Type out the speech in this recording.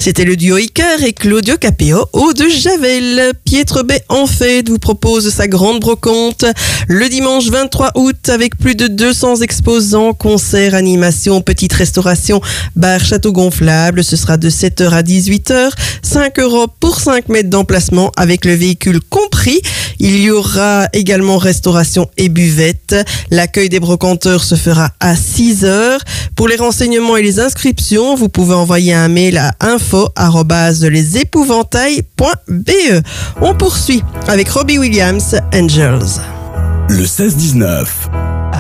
C'était le duo Icar et Claudio Capéo au de Javel. Pietre Bay en Fête vous propose sa grande brocante le dimanche 23 août avec plus de 200 exposants, concerts, animations, petite restauration, bar château gonflable. Ce sera de 7h à 18h. 5 € pour 5 mètres d'emplacement avec le véhicule compris. Il y aura également restauration et buvette. L'accueil des brocanteurs se fera à 6h. Pour les renseignements et les inscriptions, vous pouvez envoyer un mail à info@lesépouvantails.be. On poursuit avec Robbie Williams, Angels. Le 16-19.